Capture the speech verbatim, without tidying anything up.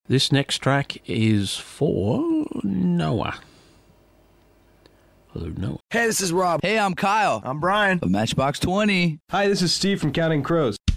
This next track is for Noah. Hello, Noah. Hey, this is Rob. Hey, I'm Kyle. I'm Brian. Of Matchbox twenty. Hi, this is Steve from Counting Crows.